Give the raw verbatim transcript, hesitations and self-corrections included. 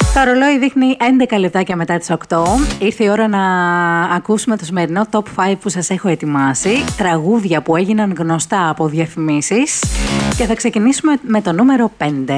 Το ρολόι δείχνει έντεκα λεπτάκια μετά τις οκτώ. Ήρθε η ώρα να ακούσουμε το σημερινό top πέντε που σας έχω ετοιμάσει. Τραγούδια που έγιναν γνωστά από διαφημίσεις. Και θα ξεκινήσουμε με το νούμερο πέντε.